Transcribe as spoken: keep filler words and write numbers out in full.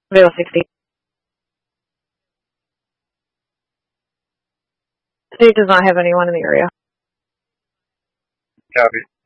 Vale sixty. He does not have anyone in the area. Copy.